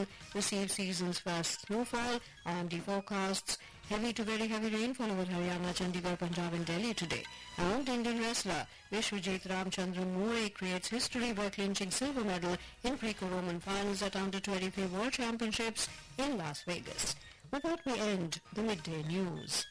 received season's first snowfall. IMD forecasts heavy to very heavy rainfall over Haryana, Chandigarh, Punjab and Delhi today. And Indian wrestler Vishwajit Ramchandran More creates history by clinching silver medal in Greco-Roman finals at Under-23 World Championships in Las Vegas. With that we end the midday news.